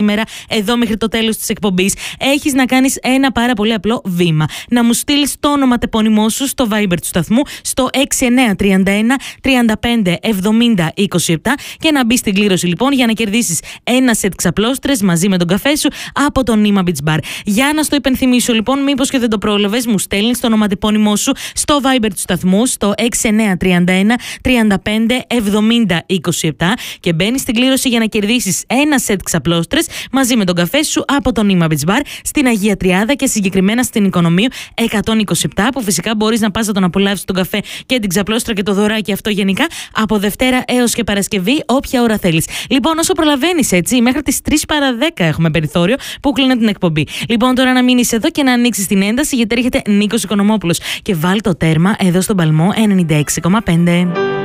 σήμερα, εδώ μέχρι το τέλος της εκπομπής, έχεις να κάνεις ένα πάρα πολύ απλό βήμα. Να μου στείλεις το ονοματεπώνυμό σου στο Viber του σταθμού, στο 6931 35 70 27 και να μπεις στην κλήρωση λοιπόν για να κερδίσεις ένα σετ ξαπλώστρες μαζί με τον καφέ σου από το Nima Beach Bar. Για να στο υπενθυμίσω λοιπόν, μήπως και δεν το πρόλαβες, μου στέλνεις το ονοματεπώνυμό σου στο Viber του σταθμού, στο 6931 35 70 27 και μπαίνεις στην κλήρωση για να κερδίσεις ένα σετ ξαπλώστρες μαζί με τον καφέ σου από το Nima Beach Bar στην Αγία Τριάδα και συγκεκριμένα στην Οικονομίου 127, που φυσικά μπορείς να πας να τον απολαύσεις τον καφέ και την ξαπλώστρα και το δωράκι αυτό γενικά από Δευτέρα έως και Παρασκευή, όποια ώρα θέλεις. Λοιπόν, όσο προλαβαίνεις έτσι, μέχρι τις 3 παρά 10 έχουμε περιθώριο που κλείνει την εκπομπή. Λοιπόν, τώρα να μείνεις εδώ και να ανοίξεις την ένταση, γιατί έρχεται Νίκος Οικονομόπουλος και βάλ το τέρμα εδώ στον Παλμό 96,5.